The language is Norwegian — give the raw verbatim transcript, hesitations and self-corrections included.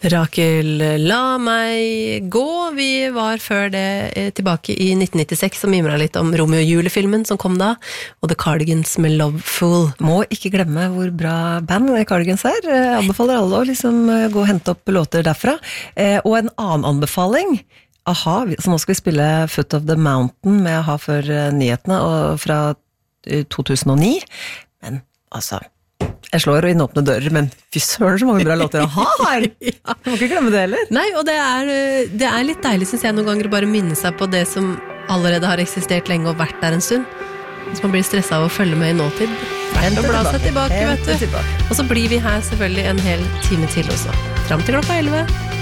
Rakel, la meg gå. Vi var før det tilbake i nitten nittiseks og mimret litt om Romeo og Julie-filmen som kom da, og The Cardigans med Love Fool. Må ikke glemme hvor bra band Cardigans er. Jeg anbefaler alle å liksom gå og hente opp låter derfra. Og en annen anbefaling, Aha, så nå skal vi spille Foot of the Mountain med Aha for nyhetene og fra to tusen og ni. Men altså, jeg slår inn åpne dører, men fy søren så mange bra låter Aha her. Ja. Du må ikke glemme det heller. Nei, og det er, det er litt deilig, synes jeg, noen ganger bare minne seg på det som allerede har eksistert lenge og vært der en stund. Hvis man blir stresset av å følge med i nåtid. Verdt å bla seg tilbake, vet du. Og så blir vi her selvfølgelig en hel time til også. Fram til klokka elleve.